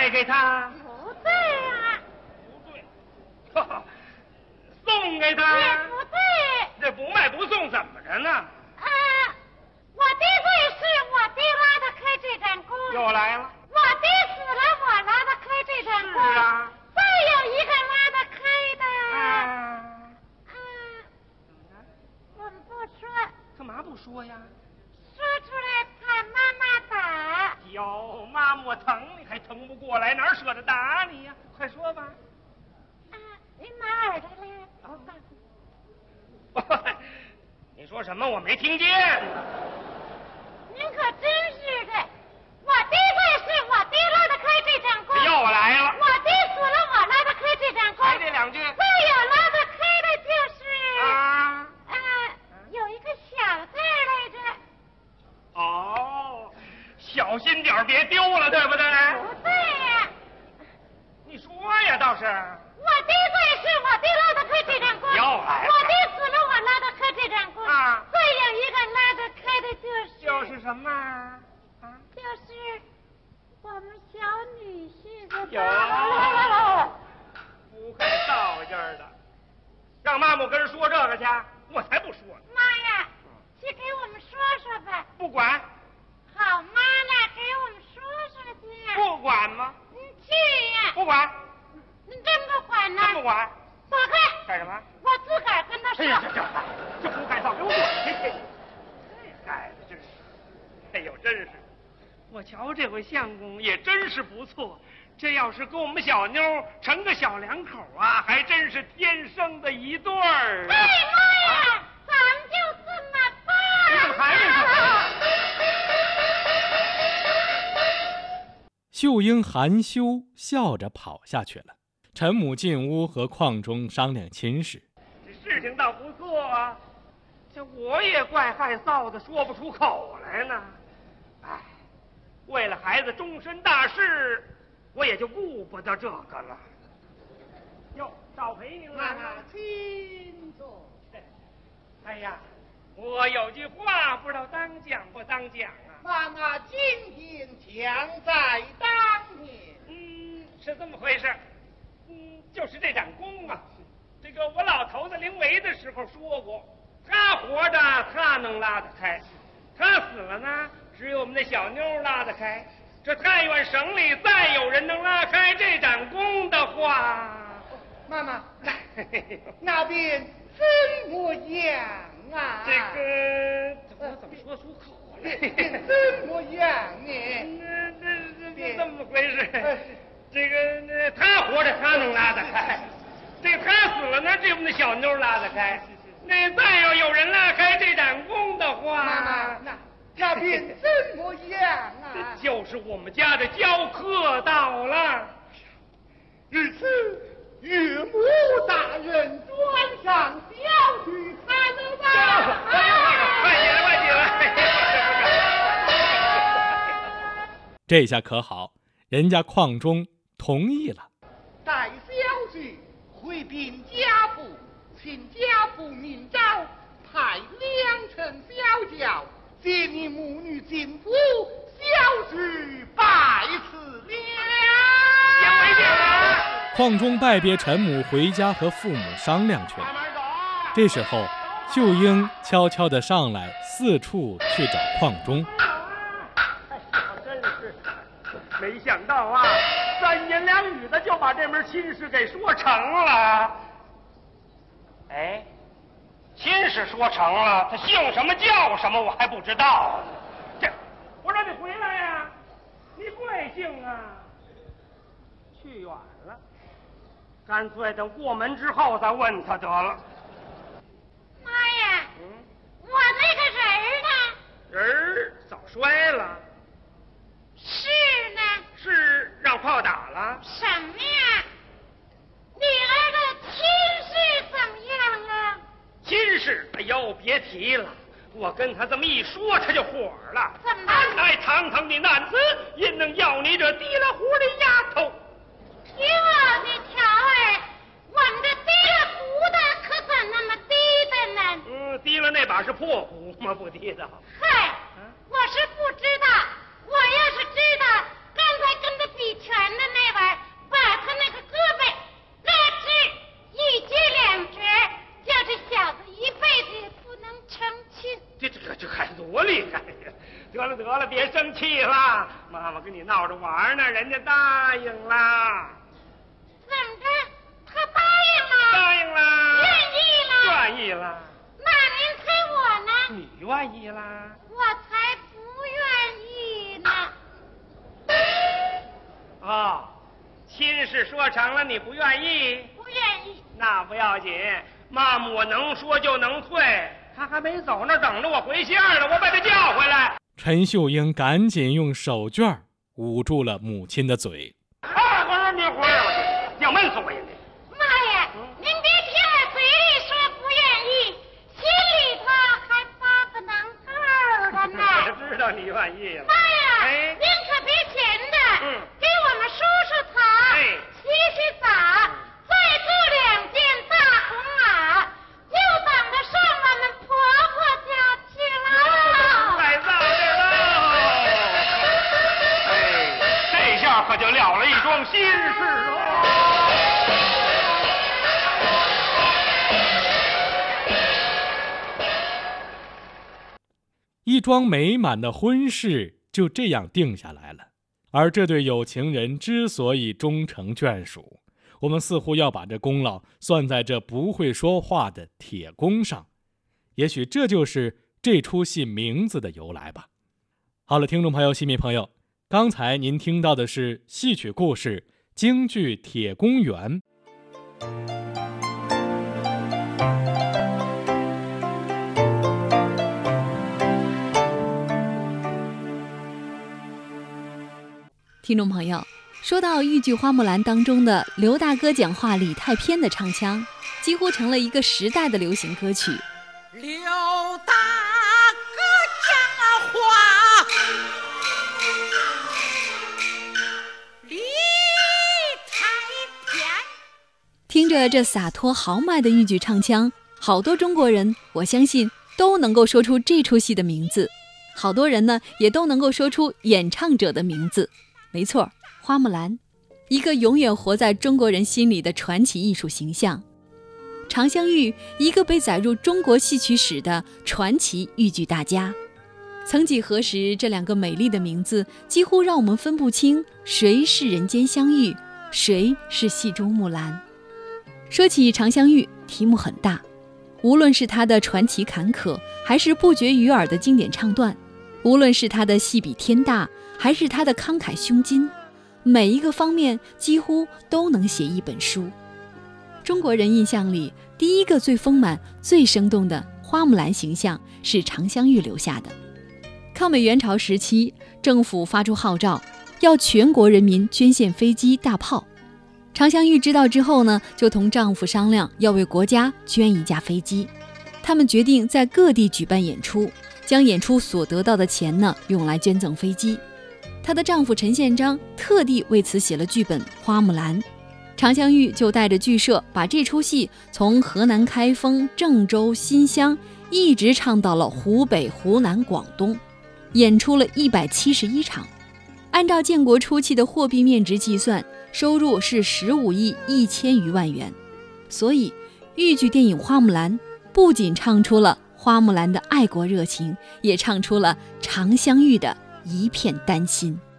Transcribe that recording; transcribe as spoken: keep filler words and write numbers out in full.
卖给他？ 不对呀、啊， 不对，哈哈，送给他？ 也不对。 这不卖不送怎么着呢？ 啊，我的罪是我爹拉他开这盏工。 又来了。 我爹死了，我拉他开这盏工。 是啊。 再有一个拉他开的。 啊。 嗯。怎么着？我们不说。 干嘛不说呀？ 说出来怕妈妈打。 哟，妈妈我疼你还疼不过来，哪舍得打你呀？快说吧。 啊，您拿耳朵来，我告诉你。 你说什么？我没听见。 您可真是的，我爹在世，我爹拉他开这盏工。 又来了。 我爹死了，我拉他开这盏工。 还这两句。 再有拉他开的就是。 啊。 啊，有一个小字来着。 哦，小心点别丢了，对不对？ 不对呀。 你说呀，倒是。 我爹在世，我爹拉他开这盏工。 又来了。 我爹死了，我拉他开这盏工。 啊。 再有一个拉他开的就是。 就是什么？啊。 就是我们小女婿的。 有。不看道家的，让妈妈跟人说这个去，我才不说呢。 妈呀，去给我们说说吧。 不管。 好妈呢，给我们说说去。 不管吗？ 你去呀。 不管。 你真不管呢？ 真不管。 走开。 干什么？ 我自个儿跟他说。 哎呀，这这这胡改造，给我滚去！这孩子真是，哎呦，真是，我瞧这回相公也真是不错。这要是跟我们小妞成个小两口啊，还真是天生的一对儿。 哎妈呀，咱们就这么办。 你怎么还没说？ 秀英含羞笑着跑下去了。陈母进屋和邝中商量亲事。 这事情倒不错啊，这我也怪害臊的，说不出口来呢。哎，为了孩子终身大事，我也就顾不得这个了。哟，少陪您了。 妈妈，请坐。 哎呀，我有句话不知道当讲不当讲啊。 妈妈，今天将在当年。 嗯，是这么回事。嗯，就是这盏工啊，这个我老头子临危的时候说过，他活着他能拉得开，他死了呢，只有我们那小妞拉得开。这但愿省里再有人能拉开这盏工的话， 妈妈，那边怎么样啊？ 这个我怎么说出口来？ 怎么样呢？ 那这这这么回事？这个那他活着他能拉得开，这他死了呢，这我们的小妞拉得开。那再要有人拉开这盏工的话， 妈妈，那那边怎么样啊？ 就是我们家的教客到了。 日此岳母大人转上小去看了吧？ 快快起来，快起来！ 这下可好，人家邝中同意了。 待小婿回禀家父，请家父明诏派两乘小轿接你母女进府，小婿拜辞了。 邝中拜别陈母，回家和父母商量去了。这时候，秀英悄悄地上来，四处去找邝中。 真是没想到啊，三言两语的就把这门亲事给说成了。哎，亲事说成了，他姓什么叫什么我还不知道呢。这，我让你回来呀、啊，你贵姓啊？去远了，干脆等过门之后再问他得了。 妈呀，嗯，我那个人儿呢？ 人儿早摔了。 是呢？ 是让炮打了？ 什么呀？女儿的亲事怎么样啊？ 亲事，哎呦，别提了，我跟他这么一说，他就火了。 怎么？ 哎，堂堂的男子，焉能要你这提了壶的丫头？ 哟，你瞧儿，我们这提了壶的可怎那么低的呢？ 嗯，提了那把是破壶吗？不提的。 嗨，我是不知道。我要是知道，刚才跟他比拳的那得了得了，别生气了，妈妈跟你闹着玩呢，人家答应了。 怎么着？他答应了？ 答应了。 愿意了？ 愿意了。 那您猜我呢？ 你愿意啦？ 我才不愿意呢。 哦，亲事说成了，你不愿意？ 不愿意。 那不要紧，妈妈我能说就能退。他还没走那等着我回信儿呢，我把他叫回来。 陈秀英赶紧用手绢捂住了母亲的嘴。 啊，我说你回来，我要闷死我呀你！ 妈呀，嗯、您别听我嘴里说不愿意，心里头还发个能号的呢。 我知道你愿意了。 妈呀， 哎， 您可别闲着， 嗯， 给我们梳梳头， 哎， 洗洗澡，再做两件大红袄，就等着上我们婆婆家去了。 来到这喽！哎，这下可就了了一桩心事喽。 一桩美满的婚事就这样定下来了。而这对有情人之所以终成眷属，我们似乎要把这功劳算在这不会说话的铁公上。也许这就是这出戏名字的由来吧。好了，听众朋友、戏迷朋友，刚才您听到的是戏曲故事京剧《铁公园》。 听众朋友，说到豫剧《花木兰》当中的刘大哥讲话李太偏的唱腔，几乎成了一个时代的流行歌曲。 刘大哥讲话李太偏， 听着这洒脱豪迈的豫剧唱腔，好多中国人我相信都能够说出这出戏的名字，好多人呢也都能够说出演唱者的名字。没错，花木兰，一个永远活在中国人心里的传奇艺术形象。常香玉，一个被载入中国戏曲史的传奇豫剧大家。曾几何时，这两个美丽的名字几乎让我们分不清谁是人间香玉，谁是戏中木兰。说起常香玉，题目很大，无论是她的传奇坎坷，还是不绝于耳的经典唱段，无论是她的戏比天大，还是她的慷慨胸襟，每一个方面几乎都能写一本书。中国人印象里，第一个最丰满、最生动的花木兰形象是常香玉留下的。抗美援朝时期，政府发出号召，要全国人民捐献飞机、大炮。常香玉知道之后呢，就同丈夫商量要为国家捐一架飞机。他们决定在各地举办演出，将演出所得到的钱呢，用来捐赠飞机。她的丈夫陈宪章特地为此写了剧本《花木兰》。常香玉就带着剧社把这出戏从河南开封、郑州、新乡一直唱到了湖北、湖南、广东，演出了一百七十一场。按照建国初期的货币面值计算，收入是十五亿一千余万元。所以豫剧电影《花木兰》不仅唱出了花木兰的爱国热情，也唱出了常香玉的一片丹心。